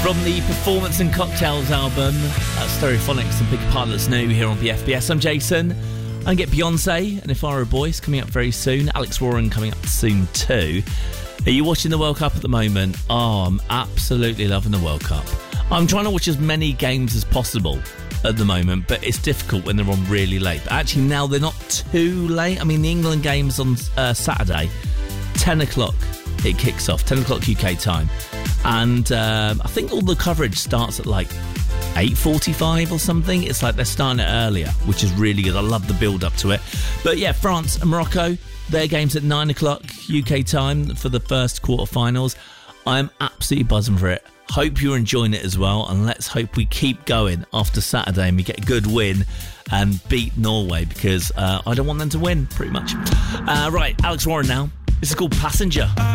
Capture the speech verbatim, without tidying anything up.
From the Performance and Cocktails album, uh, Stereophonics and Big Pilots New here on B F B S. I'm Jason. I get Beyonce and If I Were a Boy coming up very soon. Alex Warren coming up soon too. Are you watching the World Cup at the moment? Oh, I'm absolutely loving the World Cup. I'm trying to watch as many games as possible at the moment, but it's difficult when they're on really late. But actually now they're not too late. I mean, the England game's on uh, Saturday, ten o'clock it kicks off, ten o'clock U K time. And um, I think all the coverage starts at like eight forty-five or something. It's like they're starting it earlier, which is really good. I love the build up to it. But yeah, France and Morocco, their game's at nine o'clock U K time for the first quarterfinals. I'm absolutely buzzing for it. Hope you're enjoying it as well, and let's hope we keep going after Saturday and we get a good win and beat Norway, because uh, I don't want them to win, pretty much. Uh, right, Alex Warren now. This is called Passenger.